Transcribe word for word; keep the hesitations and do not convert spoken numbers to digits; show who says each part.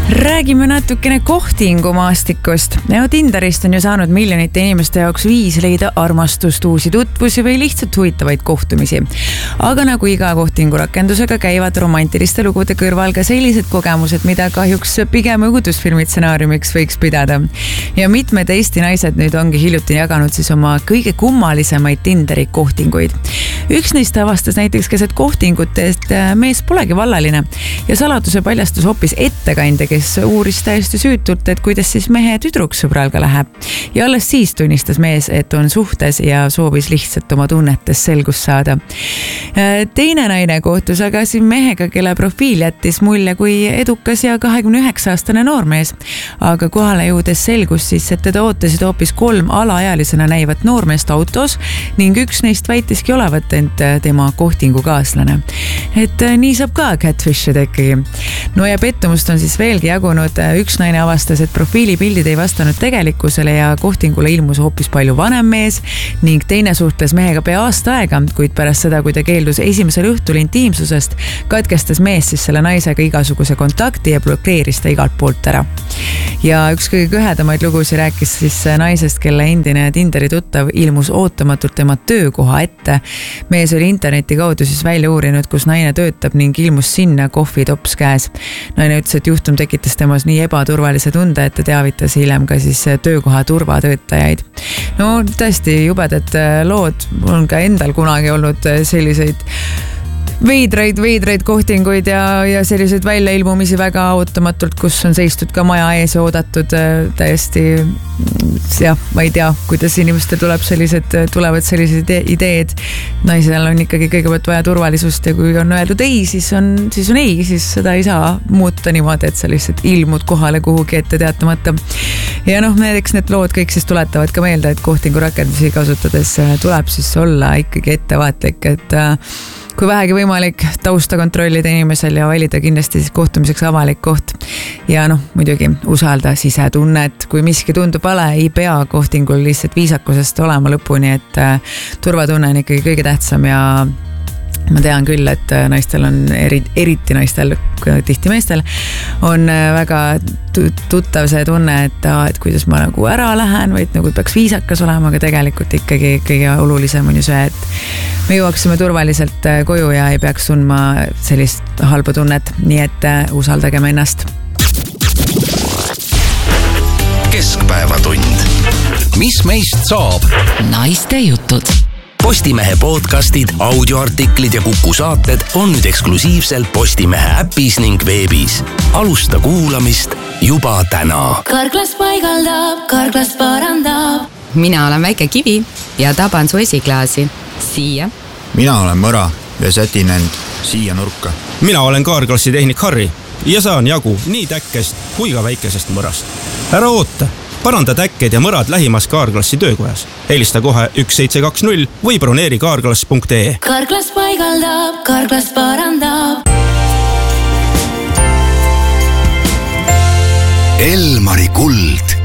Speaker 1: Räägime natukene kohtingumaastikust. No, Tinderist on ju saanud miljonite inimeste jaoks viis leida armastust, uusi tutvusi või lihtsalt huvitavaid kohtumisi. Aga nagu iga kohtingurakendusega käivad romantiliste lugude kõrval ka sellised kogemused, mida kahjuks pigem õudusfilmi stsenaariumiks võiks pidada. Ja mitmed Eesti naised nüüd ongi hiljuti jaganud siis oma kõige kummalisemaid Tinderi kohtinguid. Üks neist avastas näiteks keset kohtingut, et mees polegi vallaline ja saladuse paljastus hoopis ettekandja, kes uuris täiesti süütult, et kuidas siis mehe tüdruksõbralga läheb. Ja alles siis tunnistas mees, et on suhtes ja soovis lihtsalt oma tunnetes selgust saada. Teine naine kohtus aga siin mehega, kelle profiil jättis mulje kui edukas ja kahekümne üheksa aastane noormees. Aga kohale jõudes selgus siis, et teda ootasid hoopis kolm alaealisena näivat noormeest autos ning üks neist väitiski olevat end tema kohtingukaaslane. Et nii saab ka catfishida ikkagi. No ja pettumust on siis veelgi jagunud. Üks naine avastas, et profiilipildid ei vastanud tegelikkusele ja kohtingule ilmus hoopis palju vanem mees ning teine suhtles mehega pea aasta aega, kuid pärast seda, kui ta keeldus esimesel õhtul intiimsusest, katkestas mees siis selle naisega igasuguse kontakti ja blokeeris ta igalt poolt ära. Ja üks kõige kõhedamaid lugusi rääkis siis naisest, kelle endine Tinderi tuttav ilmus ootamatult tema töökoha ette. Mees oli interneti kaudu siis välja uurinud, kus naine töötab ning ilmus sinna kohvitops käes. Naine ütles, et juhtum tekitas temas nii ebaturvalise tunde, et ta teavitas hiljem ka siis töökoha turvatöötajaid. No tõesti jubedad lood, on ka endal kunagi olnud selliseid veidraid, veidraid kohtinguid ja, ja selliseid väljailmumisi väga ootamatult, kus on seistud ka maja ees ja oodatud täiesti, jah, ma ei tea, kuidas inimestel tuleb sellised, tulevad sellised ideed. Naisel on ikkagi kõigepealt vaja turvalisust ja kui on öeldud ei, siis on, siis on ei, siis seda ei saa muuta niimoodi, et sa lihtsalt ilmud kohale kuhugi ette teatamata. Ja noh, näiteks need lood kõik siis tuletavad ka meelde, et kohtingurakendusi kasutades tuleb siis olla ikkagi ettevaatlik, et kui vähegi võimalik tausta kontrollida inimesel ja valida kindlasti siis kohtumiseks avalik koht. Ja noh, muidugi usalda sisetunnet. Kui miski tundub vale, ei pea kohtingul lihtsalt viisakusest olema lõpuni, et turvatunne on ikkagi kõige tähtsam ja ma tean küll, et naistel on, eriti naistel, tihti meestel, on väga tuttav see tunne, et, et kuidas ma nagu ära lähen, vaid nagu peaks viisakas olema, aga tegelikult ikkagi kõige olulisem on ju see, et me jõuaksime turvaliselt koju ja ei peaks tundma sellist halba tunnet, nii et usaldagem ennast.
Speaker 2: Keskpäevatund. Mis meist saab?
Speaker 3: Naiste jutud.
Speaker 2: Postimehe podcastid, audioartiklid ja Kuku saated on nüüd eksklusiivselt Postimehe äpis ning veebis. Alusta kuulamist juba täna.
Speaker 4: Karklas paigaldab, karklas parandab.
Speaker 3: Mina olen väike kivi ja taban su esiklaasi. Siia.
Speaker 5: Mina olen mõra ja sätin end siia nurka.
Speaker 6: Mina olen kaarklassi tehnik Harri ja saan jagu nii täkkest kui ka väikesest mõrast. Ära oota. Paranda täkked ja mõrad lähimas kaarklassi töökojas. Helista kohe üks seitse kaks null või broneeri kaarklass punkt ee.
Speaker 4: Karklas paigaldab, karklas parandab.
Speaker 2: Elmari kuld.